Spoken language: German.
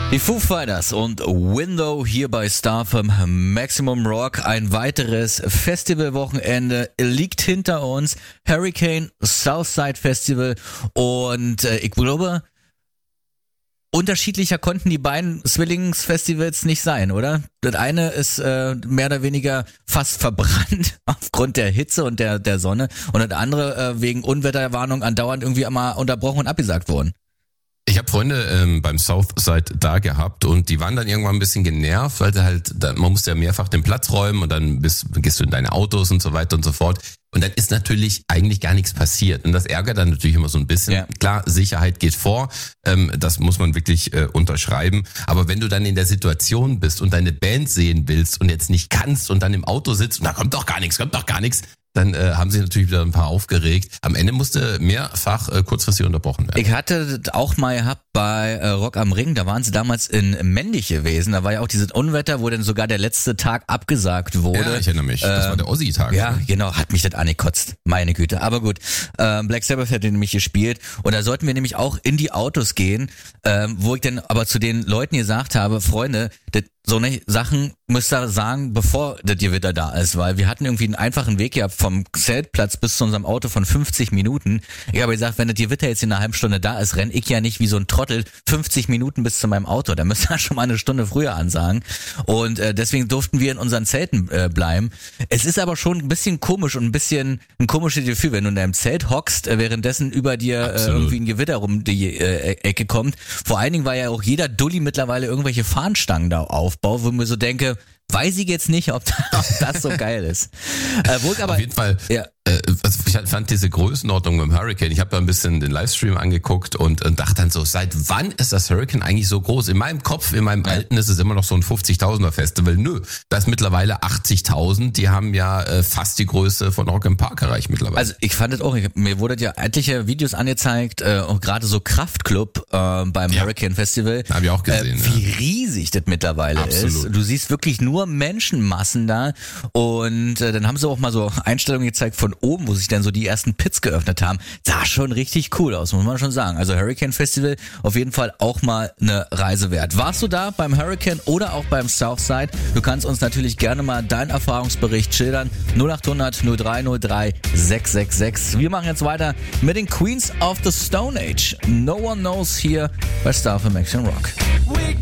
Die Foo Fighters und Window hier bei Star FM Maximum Rock. Ein weiteres Festivalwochenende liegt hinter uns. Hurricane Southside Festival und ich glaube, unterschiedlicher konnten die beiden Zwillingsfestivals nicht sein, oder? Das eine ist mehr oder weniger fast verbrannt aufgrund der Hitze und der Sonne und das andere wegen Unwetterwarnung andauernd irgendwie einmal unterbrochen und abgesagt worden. Ich habe Freunde beim Southside da gehabt und die waren dann irgendwann ein bisschen genervt, weil man musste ja mehrfach den Platz räumen und dann gehst du in deine Autos und so weiter und so fort. Und dann ist natürlich eigentlich gar nichts passiert. Und das ärgert dann natürlich immer so ein bisschen. Ja. Klar, Sicherheit geht vor, das muss man wirklich unterschreiben. Aber wenn du dann in der Situation bist und deine Band sehen willst und jetzt nicht kannst und dann im Auto sitzt und da kommt doch gar nichts, dann haben sich natürlich wieder ein paar aufgeregt. Am Ende musste mehrfach kurzfristig unterbrochen werden. Ich hatte das auch mal gehabt bei Rock am Ring, da waren sie damals in Männlich gewesen. Da war ja auch dieses Unwetter, wo dann sogar der letzte Tag abgesagt wurde. Ja, ich erinnere mich. Das war der Ossi-Tag. Ja, genau, hat mich das angekotzt. Meine Güte. Aber gut, Black Sabbath hat den nämlich gespielt und da sollten wir nämlich auch in die Autos gehen, wo ich dann aber zu den Leuten gesagt habe, Freunde, so eine Sachen müsst ihr sagen, bevor das Gewitter da ist, weil wir hatten irgendwie einen einfachen Weg gehabt vom Zeltplatz bis zu unserem Auto von 50 Minuten. Ich habe gesagt, wenn das Gewitter jetzt in einer halben Stunde da ist, renn ich ja nicht wie so ein Trottel 50 Minuten bis zu meinem Auto. Da müsst ihr schon mal eine Stunde früher ansagen. Und deswegen durften wir in unseren Zelten bleiben. Es ist aber schon ein bisschen komisch und ein komisches Gefühl, wenn du in deinem Zelt hockst, währenddessen über dir irgendwie ein Gewitter rum die Ecke kommt. Vor allen Dingen, weil ja auch jeder Dulli mittlerweile irgendwelche Fahnenstangen da aufbaut, wo ich mir so denke, weiß ich jetzt nicht, ob das so geil ist. Auf jeden Fall. Ja. Ich fand diese Größenordnung beim Hurricane, ich habe da ein bisschen den Livestream angeguckt und dachte dann so, seit wann ist das Hurricane eigentlich so groß? In meinem Kopf, in meinem Alten ist es immer noch so ein 50.000er Festival. Nö, da ist mittlerweile 80.000, die haben ja fast die Größe von Rock im Park erreicht mittlerweile. Also ich fand es auch, mir wurde ja etliche Videos angezeigt, auch gerade so Kraftclub beim Hurricane Festival. Habe ich auch gesehen. Wie riesig das mittlerweile ist. Du siehst wirklich nur Menschenmassen da und dann haben sie auch mal so Einstellungen gezeigt von oben, wo sich dann so die ersten Pits geöffnet haben. Sah schon richtig cool aus, muss man schon sagen. Also Hurricane Festival auf jeden Fall auch mal eine Reise wert. Warst du da beim Hurricane oder auch beim Southside? Du kannst uns natürlich gerne mal deinen Erfahrungsbericht schildern. 0800 0303 666. Wir machen jetzt weiter mit den Queens of the Stone Age. No One Knows hier bei Star FM Maximum Rock.